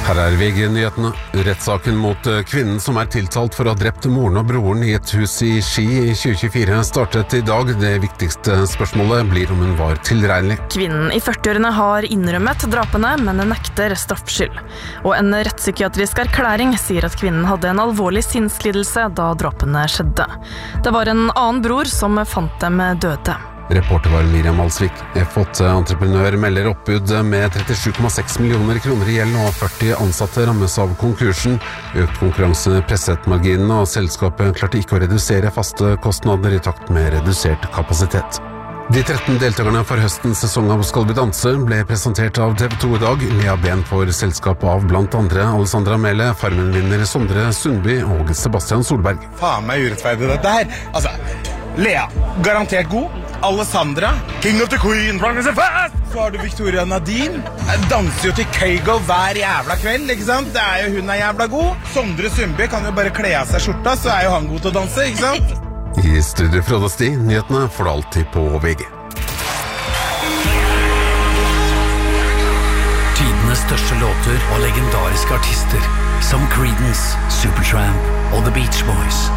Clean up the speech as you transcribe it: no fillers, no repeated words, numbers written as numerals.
Her VG-nyhetene. Rettssaken mot kvinnen som tiltalt for å ha drept moren og broren i et hus i Ski i 2024 startet i dag. Det viktigste spørsmålet blir om hun var tilregnelig. Kvinnen i 40-årene har innrømmet drapene, men nekter straffskyld. Og en rettspsykiatrisk erklæring sier at kvinnen hadde en alvorlig sinnslidelse da drapene skjedde. Det var en annen bror som fant dem døde. Reporter var Miriam Alsvik. F8-entreprenør melder oppbud med 37,6 millioner kroner i gjeld, og 40 ansatte rammes av konkursen. Økt konkurranse presset marginene, og selskapet klarte ikke å redusere faste kostnader i takt med redusert kapasitet. De 13 deltakerne for høstens sesong av Skal vi danse ble presentert av TV 2 i dag. Lea Ben får selskap av blant andre Alessandra Mele, Farmen-vinner Sondre Sundby og Sebastian Solberg. Faen meg urettferdig dette her. Altså, Lea, garantert god. Alessandra, King of the Queen, så har du Victoria Nadine. Jeg danser jo til Kegel hver jævla kveld, ikke sant? Det jo hun jævla god. Sondre Sundby kan jo bare kle av seg skjorta, så jo han god til å danse, ikke sant? I studio Frode Sti, nyhetene får du alltid på VG. Tidenes største låter og legendariske artister som Creedence, Supertramp og The Beach Boys.